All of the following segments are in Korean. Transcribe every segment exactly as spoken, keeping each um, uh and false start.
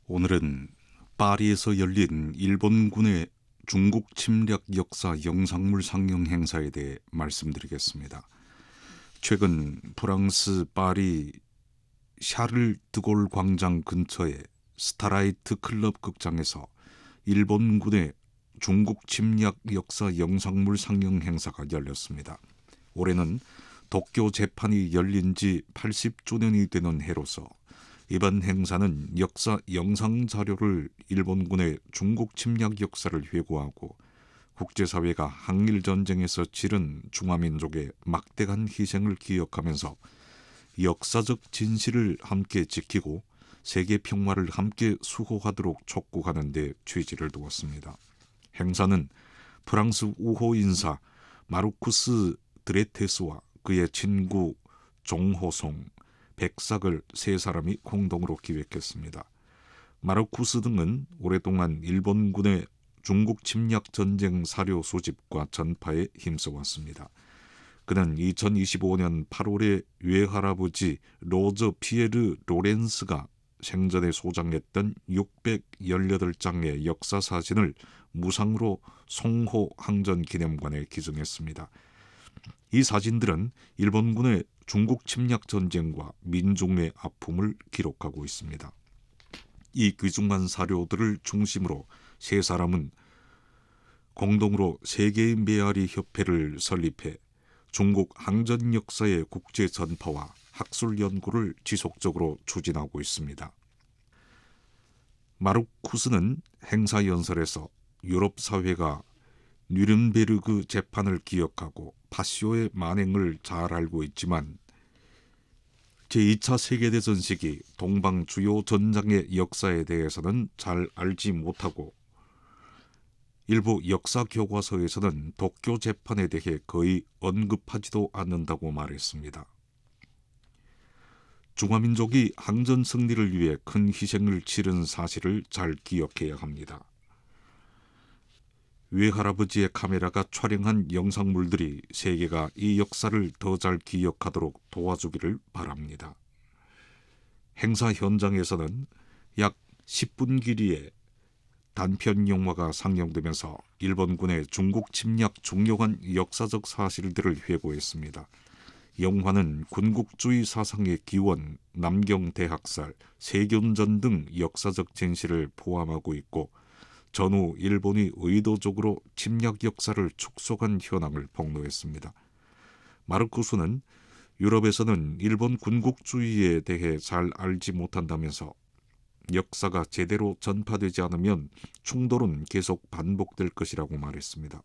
오늘은 파리에서 열린 일본군의 중국 침략 역사 영상물 상영 행사에 대해 말씀드리겠습니다. 최근 프랑스 파리 샤를 드골 광장 근처의 스타라이트 클럽 극장에서 일본군의 중국 침략 역사 영상물 상영 행사가 열렸습니다. 올해는 도쿄 재판이 열린 지 팔십 주년이 되는 해로서 이번 행사는 역사 영상 자료를 일본군의 중국 침략 역사를 회고하고 국제사회가 항일전쟁에서 치른 중화민족의 막대한 희생을 기억하면서 역사적 진실을 함께 지키고 세계 평화를 함께 수호하도록 촉구하는 데 취지를 두었습니다. 행사는 프랑스 우호 인사 마르쿠스 드레테스와 그의 친구 종호송, 백삭을 세 사람이 공동으로 기획했습니다. 마르쿠스 등은 오랫동안 일본군의 중국 침략 전쟁 사료 수집과 전파에 힘써왔습니다. 그는 이천이십오 년 팔월에 외할아버지 로저 피에르 로렌스가 생전에 소장했던 육백십팔 장의 역사사진을 무상으로 송호 항전기념관에 기증했습니다. 이 사진들은 일본군의 중국 침략 전쟁과 민중의 아픔을 기록하고 있습니다. 이 귀중한 사료들을 중심으로 세 사람은 공동으로 세계의 메아리 협회를 설립해 중국 항전 역사의 국제 전파와 학술 연구를 지속적으로 추진하고 있습니다. 마르쿠스는 행사 연설에서 유럽 사회가 뉘른베르그 재판을 기억하고 파시오의 만행을 잘 알고 있지만 제이 차 세계대전 시기 동방 주요 전장의 역사에 대해서는 잘 알지 못하고 일부 역사 교과서에서는 도쿄 재판에 대해 거의 언급하지도 않는다고 말했습니다. 중화민족이 항전 승리를 위해 큰 희생을 치른 사실을 잘 기억해야 합니다. 외할아버지의 카메라가 촬영한 영상물들이 세계가 이 역사를 더 잘 기억하도록 도와주기를 바랍니다. 행사 현장에서는 약 십 분 길이의 단편 영화가 상영되면서 일본군의 중국 침략 중요한 역사적 사실들을 회고했습니다. 영화는 군국주의 사상의 기원, 남경대학살, 세균전 등 역사적 진실을 포함하고 있고 전후 일본이 의도적으로 침략 역사를 축소한 현황을 폭로했습니다. 마르쿠스는 유럽에서는 일본 군국주의에 대해 잘 알지 못한다면서 역사가 제대로 전파되지 않으면 충돌은 계속 반복될 것이라고 말했습니다.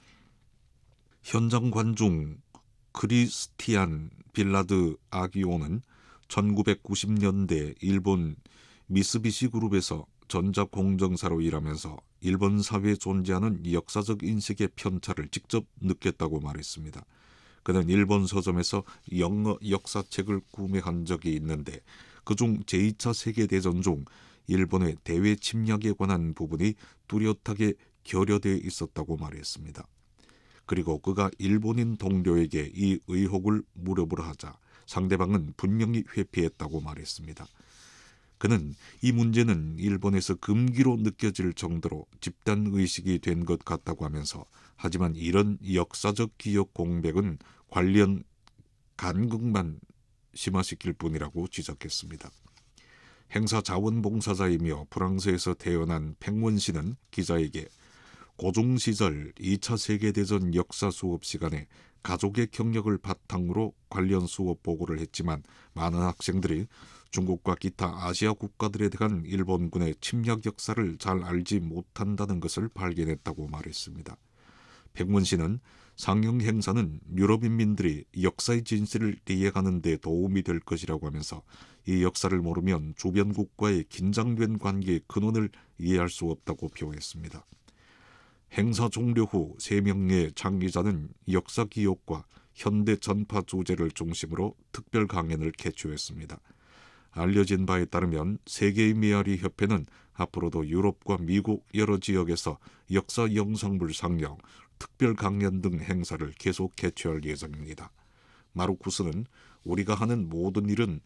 현장 관중 크리스티안 빌라드 아기오는 천구백구십 년대 일본 미쓰비시 그룹에서 전자공정사로 일하면서 일본 사회에 존재하는 역사적 인식의 편차를 직접 느꼈다고 말했습니다. 그는 일본 서점에서 영어 역사책을 구매한 적이 있는데 그중 제이 차 세계대전 중 일본의 대외 침략에 관한 부분이 뚜렷하게 결여되어 있었다고 말했습니다. 그리고 그가 일본인 동료에게 이 의혹을 물어보라 하자 상대방은 분명히 회피했다고 말했습니다. 그는 이 문제는 일본에서 금기로 느껴질 정도로 집단의식이 된 것 같다고 하면서 하지만 이런 역사적 기억 공백은 관련 간극만 심화시킬 뿐이라고 지적했습니다. 행사 자원봉사자이며 프랑스에서 태어난 팽원 씨는 기자에게 고중 시절 이 차 세계대전 역사 수업 시간에 가족의 경력을 바탕으로 관련 수업 보고를 했지만 많은 학생들이 중국과 기타 아시아 국가들에 대한 일본군의 침략 역사를 잘 알지 못한다는 것을 발견했다고 말했습니다. 백문 씨는 상영 행사는 유럽 인민들이 역사의 진실을 이해하는 데 도움이 될 것이라고 하면서 이 역사를 모르면 주변국과의 긴장된 관계의 근원을 이해할 수 없다고 표했습니다. 행사 종료 후 세 명의 장기자는 역사 기억과 현대 전파 주제를 중심으로 특별 강연을 개최했습니다. 알려진 바에 따르면 세계의 메아리 협회는 앞으로도 유럽과 미국 여러 지역에서 역사 영상물 상영, 특별 강연 등 행사를 계속 개최할 예정입니다. 마르쿠스는 우리가 하는 모든 일은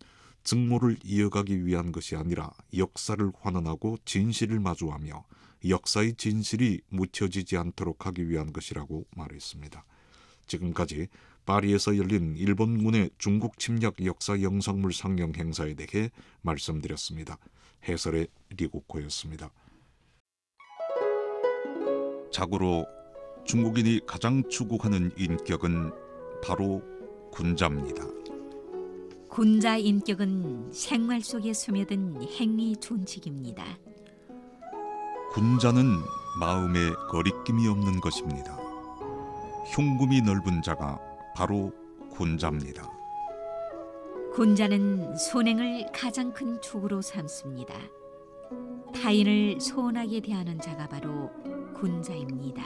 증오를 이어가기 위한 것이 아니라 역사를 환원하고 진실을 마주하며 역사의 진실이 묻혀지지 않도록 하기 위한 것이라고 말했습니다. 지금까지 파리에서 열린 일본군의 중국 침략 역사 영상물 상영 행사에 대해 말씀드렸습니다. 해설의 리고코였습니다. 자고로 중국인이 가장 추구하는 인격은 바로 군자입니다. 군자 인격은 생활 속에 스며든 행위 존칙입니다. 군자는 마음에 거리낌이 없는 것입니다. 흉금이 넓은 자가 바로 군자입니다. 군자는 손행을 가장 큰 축으로 삼습니다. 타인을 소원하게 대하는 자가 바로 군자입니다.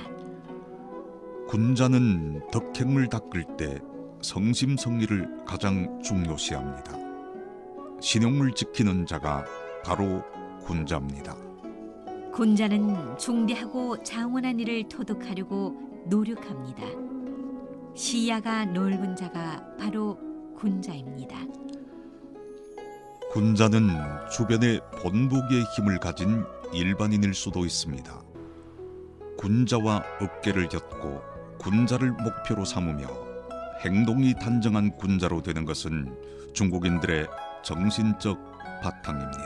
군자는 덕행을 닦을 때 성심성의를 가장 중요시합니다. 신용을 지키는 자가 바로 군자입니다. 군자는 중대하고 장원한 일을 토득하려고 노력합니다. 시야가 넓은 자가 바로 군자입니다. 군자는 주변에 본보기의 힘을 가진 일반인일 수도 있습니다. 군자와 어깨를 곁고 군자를 목표로 삼으며 행동이 단정한 군자로 되는 것은 중국인들의 정신적 바탕입니다.